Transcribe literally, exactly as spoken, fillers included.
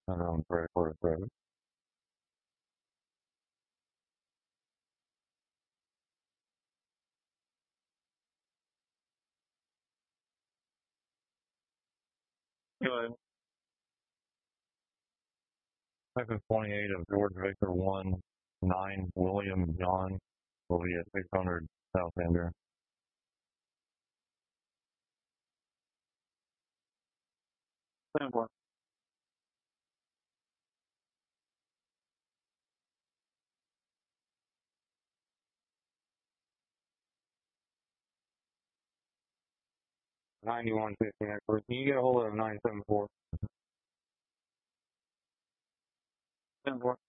I don't pray for the service. Good. Texas twenty-eight of George Victor one nine William John will be at six hundred South Ender. Stand for. ninety-one fifty actually. Can you get a hold of nine seven four? Stand for.